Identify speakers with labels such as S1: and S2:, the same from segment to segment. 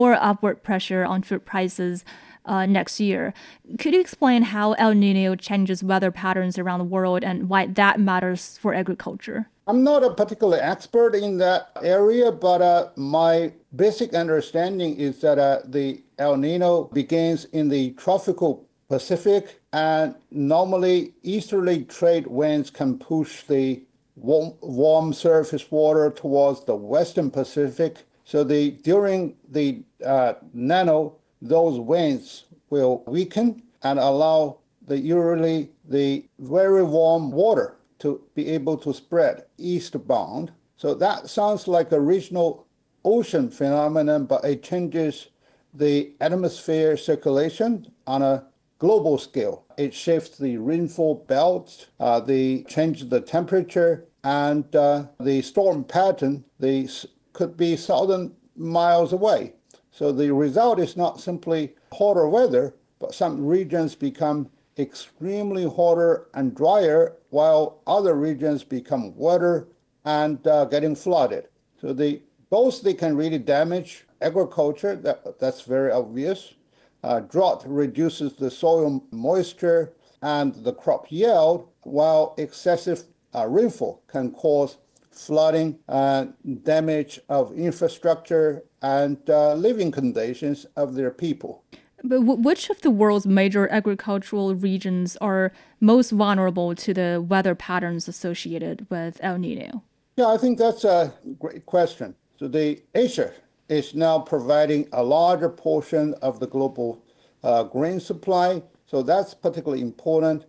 S1: more upward pressure on food prices next year. Could you explain how El Nino changes weather patterns around the world and why that matters for agriculture?
S2: I'm not a particular expert in that area, but my basic understanding is that the El Nino begins in the tropical Pacific, and normally easterly trade winds can push the warm surface water towards the western Pacific. So during the nano, those winds will weaken and allow usually the very warm water to be able to spread eastbound. So that sounds like a regional ocean phenomenon, but it changes the atmosphere circulation on a global scale. It shifts the rainfall belts, they change the temperature, and the storm pattern. They could be 1,000 miles away. So the result is not simply hotter weather, but some regions become extremely hotter and drier, while other regions become wetter and getting flooded. So both they can really damage agriculture. That's very obvious. Drought reduces the soil moisture and the crop yield, while excessive rainfall can cause flooding and damage of infrastructure and living conditions of their people.
S1: But which of the world's major agricultural regions are most vulnerable to the weather patterns associated with El Nino?
S2: Yeah, I think that's a great question. So the Asia is now providing a larger portion of the global grain supply. So that's particularly important.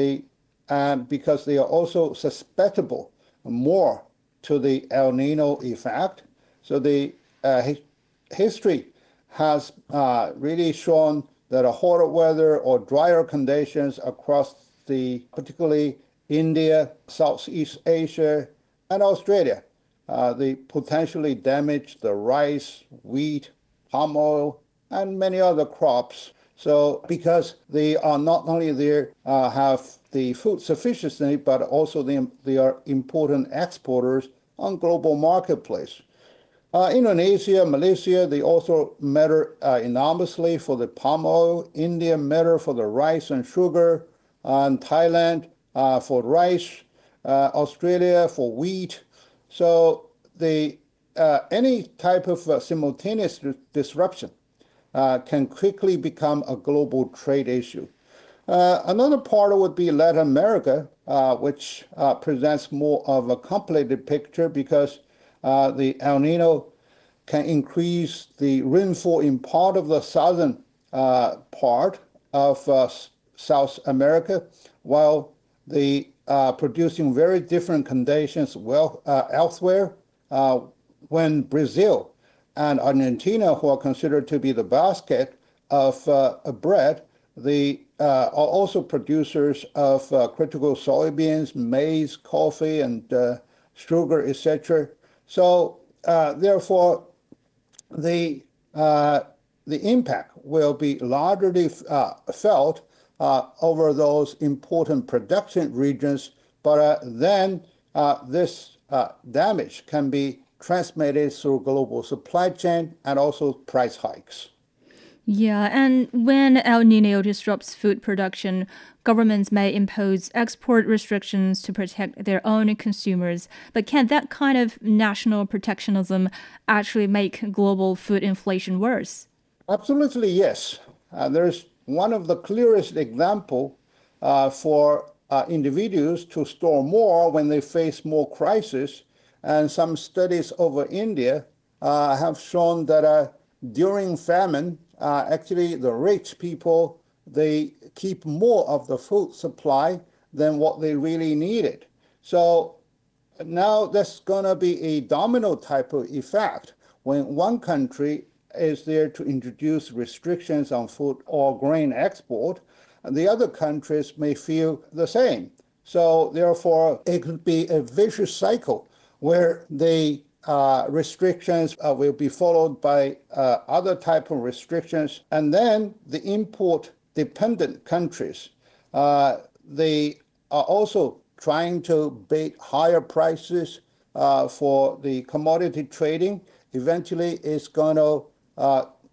S2: Because they are also susceptible more to the El Nino effect. So the history has really shown that a hotter weather or drier conditions across particularly India, Southeast Asia, and Australia, they potentially damage the rice, wheat, palm oil, and many other crops. So because they are not only there have the food sufficiency, but also they are important exporters on global marketplace. Indonesia, Malaysia, they also matter enormously for the palm oil. India matter for the rice and sugar, and Thailand for rice, Australia for wheat. So any type of simultaneous disruption can quickly become a global trade issue. Another part would be Latin America, which presents more of a complicated picture because the El Nino can increase the rainfall in part of the southern part of South America, while producing very different conditions elsewhere. When Brazil and Argentina, who are considered to be the basket of bread, they are also producers of critical soybeans, maize, coffee, and sugar, etc. So therefore, the impact will be largely felt over those important production regions, but then this damage can be transmitted through global supply chain and also price hikes.
S1: Yeah, and when El Nino disrupts food production, governments may impose export restrictions to protect their own consumers. But can that kind of national protectionism actually make global food inflation worse?
S2: Absolutely, yes. There's one of the clearest example for individuals to store more when they face more crisis. And some studies over India have shown that during famine, actually the rich people, they keep more of the food supply than what they really needed. So now there's going to be a domino type of effect when one country is there to introduce restrictions on food or grain export, and the other countries may feel the same. So therefore, it could be a vicious cycle where the restrictions will be followed by other type of restrictions, and then the import-dependent countries, they are also trying to bid higher prices for the commodity trading. Eventually, it's going to